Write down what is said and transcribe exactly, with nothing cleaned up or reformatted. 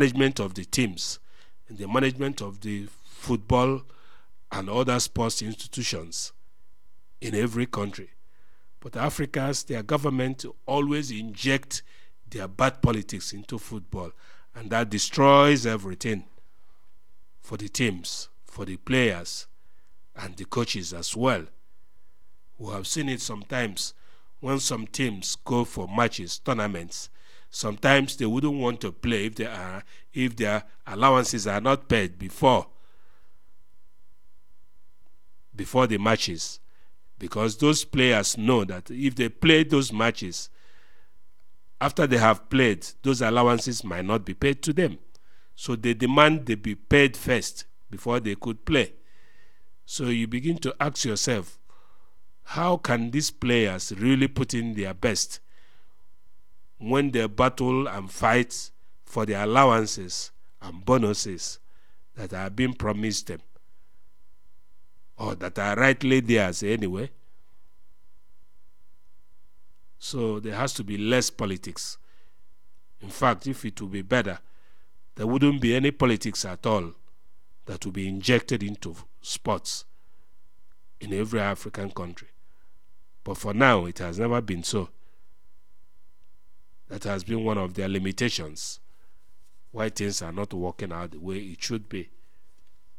management of the teams, in the management of the football and other sports institutions in every country. But Africans, their government always inject their bad politics into football, and that destroys everything for the teams, for the players, and the coaches as well. We have seen it sometimes when some teams go for matches, tournaments. Sometimes they wouldn't want to play if they are if their allowances are not paid before before the matches, because those players know that if they play those matches, after they have played, those allowances might not be paid to them. So they demand they be paid first before they could play. So you begin to ask yourself, how can these players really put in their best when they battle and fight for the allowances and bonuses that are being promised them, or that are rightly theirs anyway? So there has to be less politics. In fact, if it would be better, there wouldn't be any politics at all that would be injected into sports in every African country. But for now, it has never been so. That has been one of their limitations, why things are not working out the way it should be.